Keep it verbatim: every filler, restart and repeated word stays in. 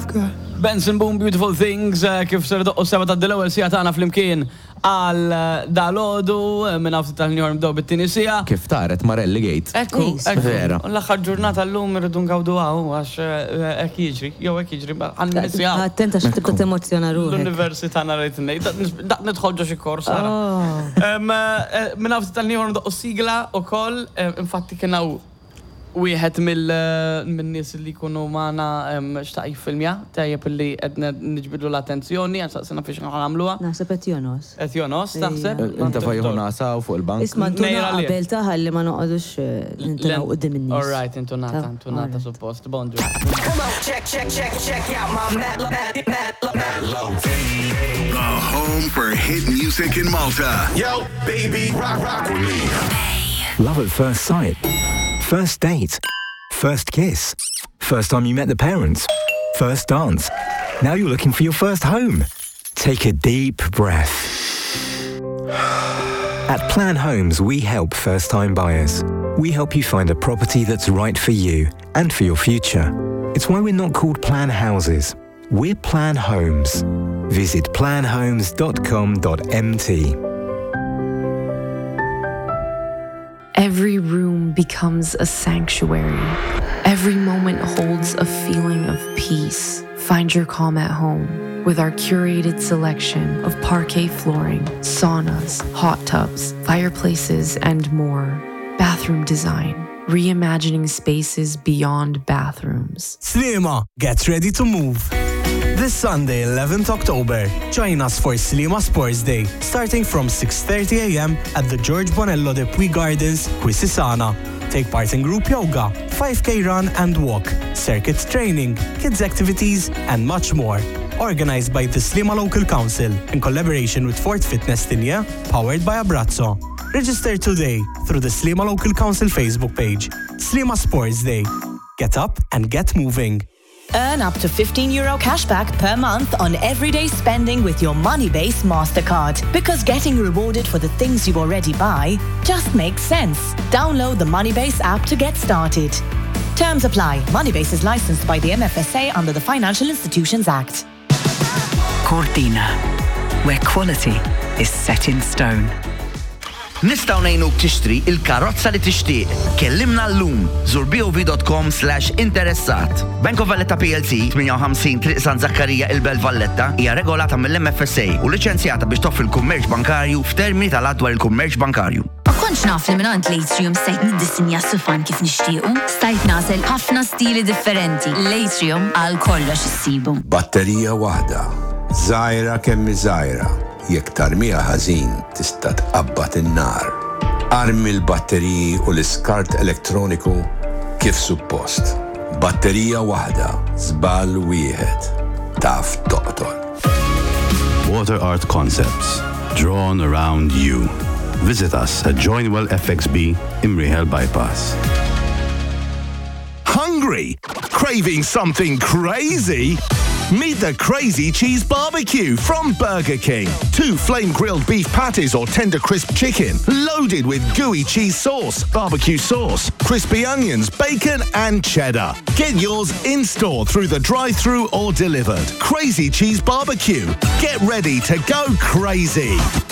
love, girl. Benson Boom, Beautiful Things, kif ser doqqu seba ta' d-l-ewel sija tagħna flimkien għal dal-għodu minn għafti tal-New York bdew bit-tieni sija. Kif taret Marelli Gate. Ekku, ekku. Vera. L-aħħar ġurnata llum irridu ngawdu għaw għax hekk jiġri, jew hekk jiġri għan-nisja. Attenta xi tibda temozzjona ruħek. L-Università nhar it-tnejn, daq nidħol ġo xi kors ara. Minn għafti tal-New York doqqu sigla wkoll, infatti kien hawn wieħed mill-nies li jkunu magħna xtaq jiffilmja, tajjeb illi qed niġbidu l-attenzjoni għal saqsina fiex nagħmluha. Naħseb qed jonos. Qed jonos, taħseb? Inta fajħu nasa u fuq il-bank. Isma' ntuna qabel taħal li ma noqogħdux nintunaw qudiem in-nies. All right, intunata, intunata suppost. Bonġu. Check, check, check, check out my Mad Low. The home for hit music in Malta. Yo, baby, rock, rock with me. Love at first sight. First date. First kiss. First time you met the parents. First dance. Now you're looking for your first home. Take a deep breath. At Plan Homes, we help first-time buyers. We help you find a property that's right for you and for your future. It's why we're not called Plan Houses. We're Plan Homes. Visit plan homes dot com dot m t. Every room becomes a sanctuary. Every moment holds a feeling of peace. Find your calm at home with our curated selection of parquet flooring, saunas, hot tubs, fireplaces, and more. Bathroom design, reimagining spaces beyond bathrooms. Slima, get ready to move. This Sunday, eleventh October, join us for Slima Sports Day, starting from six thirty a m at the George Bonello de Puy Gardens, Quisisana. Take part in group yoga, five K run and walk, circuit training, kids activities, and much more. Organized by the Slima Local Council in collaboration with Fort Fitness Tinja, powered by Abrazzo. Register today through the Slima Local Council Facebook page. Slima Sports Day. Get up and get moving. Earn up to fifteen euro cashback per month on everyday spending with your Moneybase MasterCard. Because getting rewarded for the things you already buy just makes sense. Download the Moneybase app to get started. Terms apply. Moneybase is licensed by the M F S A under the Financial Institutions Act. Cortina, where quality is set in stone. Nistaw nejnuk tixtri il-karozza li tixtieq. Kellimna l-lum zur b o v dot com slash interessat. Bank of Valletta P L C ħames ħamsin Triq San Zakkarija il-Belt Valletta hija regolata mill-M F S A u liċenzjata biex toffri l-kummerċ bankarju f'termini tal-att dwar il-kummerċ bankarju. Ma kontx naf li minant L-Atrium stajt niddisinja s-sufan kif nixtiequ. Stajt nasel ħafna stili differenti. L-Atrium għal kollox issibu. Batterija waħda, żgħira kemm żgħira. Jekk tarmija ħażin tista' tqabbad in-nar. Armi l-batteriji u l-iskart elettroniku kif suppost. Batterija waħda, żball wieħed. Taf toqtol. Water Art Concepts. Drawn around you. Visit us at Joinwell F X B, Imrihel Bypass. Hungry? Craving something crazy? Meet the Crazy Cheese Barbecue from Burger King. Two flame-grilled beef patties or tender crisp chicken, loaded with gooey cheese sauce, barbecue sauce, crispy onions, bacon and cheddar. Get yours in-store through the drive-thru or delivered. Crazy Cheese Barbecue. Get ready to go crazy.